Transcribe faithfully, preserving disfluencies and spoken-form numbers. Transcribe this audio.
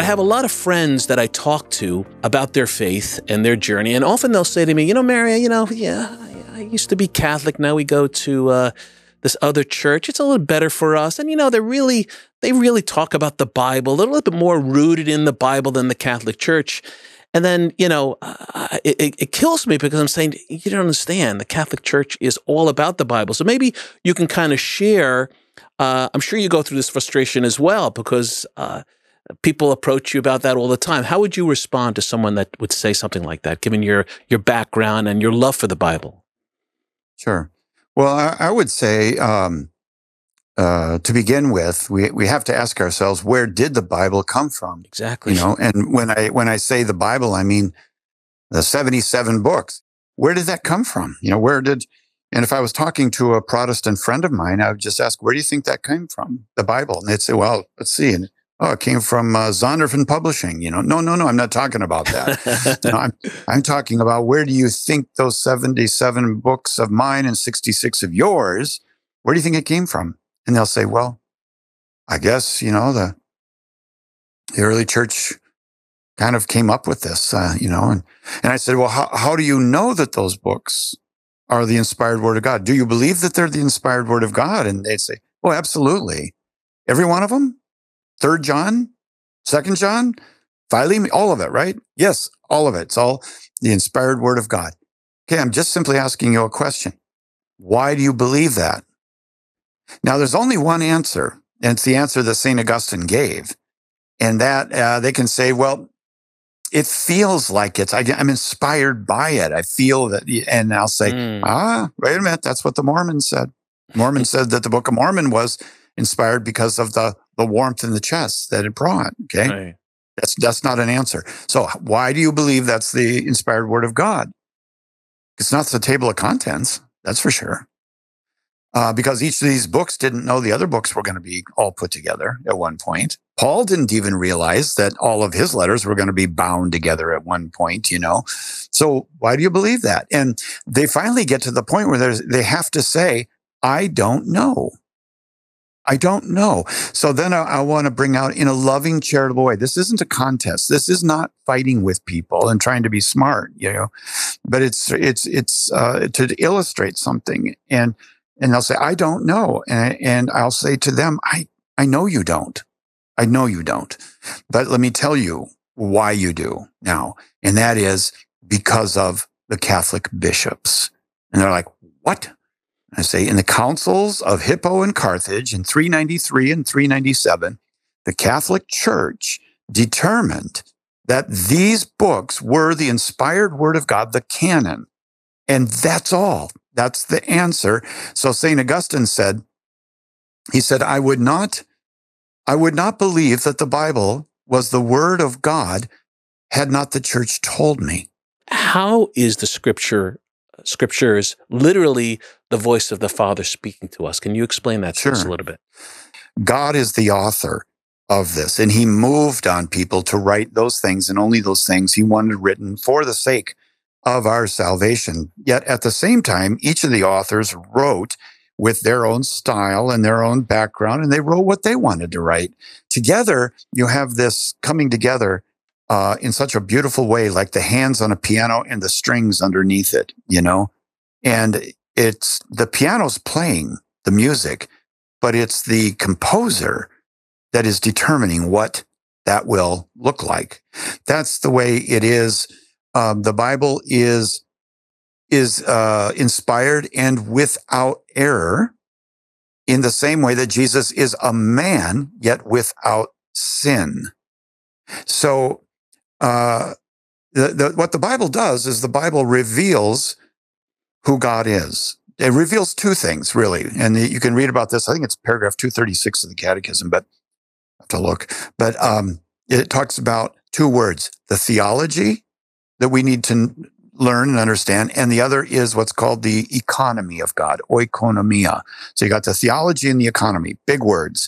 I have a lot of friends that I talk to about their faith and their journey, and often they'll say to me, you know, Mary, you know, yeah, I, I used to be Catholic. Now we go to uh, this other church. It's a little better for us. And, you know, they're really, they really talk about the Bible. They're a little bit more rooted in the Bible than the Catholic Church. And then, you know, uh, it, it, it kills me because I'm saying, you don't understand. The Catholic Church is all about the Bible. So maybe you can kind of share. Uh, I'm sure you go through this frustration as well because uh, people approach you about that all the time. How would you respond to someone that would say something like that, given your your background and your love for the Bible? Sure. Well, I, I would say um, uh, to begin with, we we have to ask ourselves, where did the Bible come from? Exactly. You know, and when I when I say the Bible, I mean the seventy-seven books. Where did that come from? You know, where did And if I was talking to a Protestant friend of mine, I would just ask, where do you think that came from? The Bible. And they'd say, well, let's see. And oh, it came from uh, Zondervan Publishing. You know, no, no, no, I'm not talking about that. you know, I'm, I'm talking about where do you think those seventy-seven books of mine and sixty-six of yours, where do you think it came from? And they'll say, well, I guess, you know, the, the early church kind of came up with this, uh, you know. And, and I said, well, how, how do you know that those books are the inspired word of God? Do you believe that they're the inspired word of God? And they'd say, oh, absolutely. Every one of them? Third John, Second John, Philemon, all of it, right? Yes, all of it. It's all the inspired word of God. Okay, I'm just simply asking you a question. Why do you believe that? Now, there's only one answer, and it's the answer that Saint Augustine gave. And that uh, they can say, well, it feels like it's, I, I'm inspired by it. I feel that, and I'll say, mm. ah, wait a minute, that's what the Mormons said. Mormon said that the Book of Mormon was inspired because of the, the warmth in the chest that it brought, okay? Right. That's, that's not an answer. So why do you believe that's the inspired word of God? It's not the table of contents, that's for sure. Uh, because each of these books didn't know the other books were going to be all put together at one point. Paul didn't even realize that all of his letters were going to be bound together at one point, you know. So why do you believe that? And they finally get to the point where there's, they have to say, I don't know. I don't know. So then I, I want to bring out in a loving, charitable way. This isn't a contest. This is not fighting with people and trying to be smart, you know, but it's, it's, it's uh, to illustrate something. And And they'll say, I don't know. And, and I'll say to them, I, I know you don't. I know you don't. But let me tell you why you do now. And that is because of the Catholic bishops. And they're like, what? I say, in the councils of Hippo and Carthage in three ninety-three and three ninety-seven, the Catholic Church determined that these books were the inspired word of God, the canon. And that's all. That's the answer. So Saint Augustine said, he said, I would not, I would not believe that the Bible was the word of God had not the church told me. How is the scripture, scriptures literally the voice of the Father speaking to us? Can you explain that to Sure. us a little bit? God is the author of this, and he moved on people to write those things and only those things he wanted written for the sake of our salvation. Yet at the same time, each of the authors wrote with their own style and their own background, and they wrote what they wanted to write. Together, you have this coming together uh, in such a beautiful way, like the hands on a piano and the strings underneath it, you know? And it's the piano's playing the music, but it's the composer that is determining what that will look like. That's the way it is. Um, the Bible is is uh, inspired and without error, in the same way that Jesus is a man yet without sin. So, uh, the, the, what the Bible does is the Bible reveals who God is. It reveals two things, really, and you can read about this. I think it's paragraph two thirty-six of the Catechism, but I have to look. But um, it talks about two words: the theology that we need to learn and understand. And the other is what's called the economy of God, oikonomia. So you got the theology and the economy, big words.